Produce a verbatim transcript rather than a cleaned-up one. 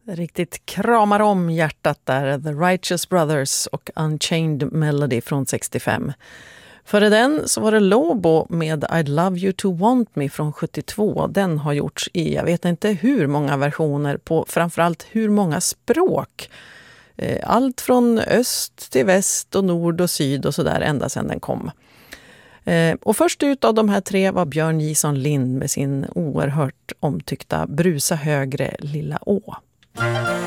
Riktigt kramar om hjärtat där. The Righteous Brothers och Unchained Melody från sextiofem. Före den så var det Lobo med I'd Love You To Want Me från sjuttiotvå. Den har gjorts i, jag vet inte hur många versioner på framförallt hur många språk. Allt från öst till väst och nord och syd och sådär ända sedan den kom. Och först ut av de här tre var Björn Jison Lind med sin oerhört omtyckta Brusa högre lilla å.